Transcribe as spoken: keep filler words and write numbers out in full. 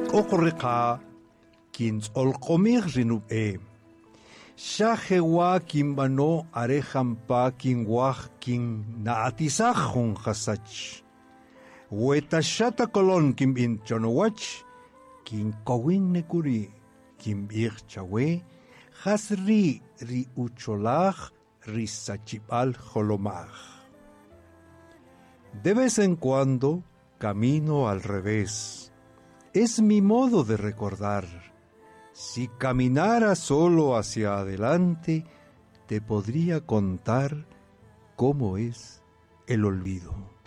okoreka kins olkomir rinub e. Shahewa kimbano arehampa kinwah kin naatisahun hasach. Weta shata kolon kim in chonowach kin kowin nekuri kim ir chawe hasri ri ucholach ri sachipal holomach. De vez en cuando camino al revés. Es mi modo de recordar. Si caminara solo hacia adelante, te podría contar cómo es el olvido.